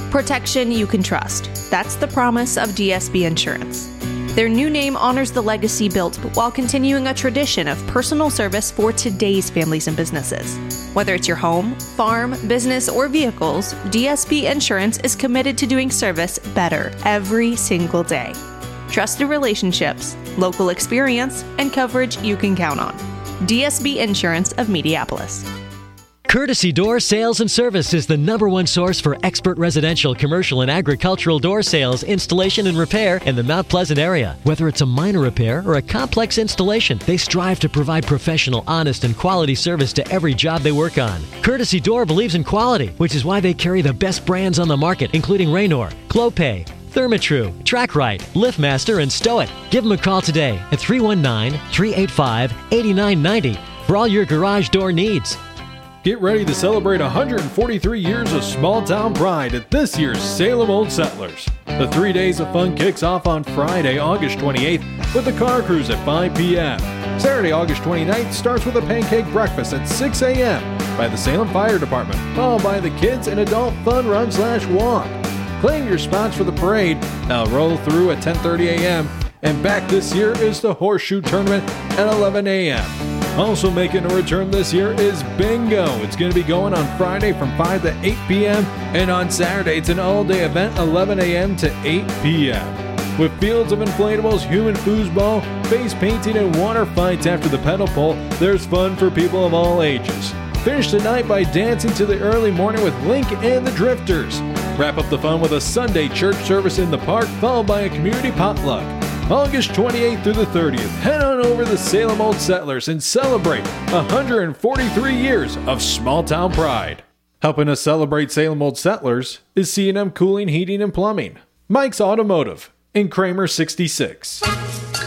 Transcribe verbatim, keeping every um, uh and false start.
Protection you can trust. That's the promise of D S B Insurance. Their new name honors the legacy built while continuing a tradition of personal service for today's families and businesses. Whether it's your home, farm, business, or vehicles, D S B Insurance is committed to doing service better every single day. Trusted relationships, local experience, and coverage you can count on. D S B Insurance of Mediapolis. Courtesy Door Sales and Service is the number one source for expert residential, commercial, and agricultural door sales, installation, and repair in the Mount Pleasant area. Whether it's a minor repair or a complex installation, they strive to provide professional, honest, and quality service to every job they work on. Courtesy Door believes in quality, which is why they carry the best brands on the market, including Raynor, Clopay, Thermatru, TrackRite, LiftMaster, and Stoic. Give them a call today at three one nine, three eight five, eight nine nine zero for all your garage door needs. Get ready to celebrate one hundred forty-three years of small-town pride at this year's Salem Old Settlers. The three days of fun kicks off on Friday, August twenty-eighth with the car cruise at five p.m. Saturday, August twenty-ninth starts with a pancake breakfast at six a.m. by the Salem Fire Department, followed by the Kids and Adult Fun Run slash Walk. Claim your spots for the parade. Now roll through at ten thirty a.m. And back this year is the Horseshoe Tournament at eleven a.m. Also making a return this year is Bingo. It's going to be going on Friday from five to eight p.m. and on Saturday it's an all-day event eleven a.m. to eight p.m. With fields of inflatables, human foosball, face painting, and water fights after the pedal pull, there's fun for people of all ages. Finish the night by dancing to the early morning with Link and the Drifters. Wrap up the fun with a Sunday church service in the park, followed by a community potluck. August twenty-eighth through the thirtieth, head on over to Salem Old Settlers and celebrate one hundred forty-three years of small-town pride. Helping us celebrate Salem Old Settlers is C and M Cooling, Heating, and Plumbing, Mike's Automotive, and Kramer sixty-six.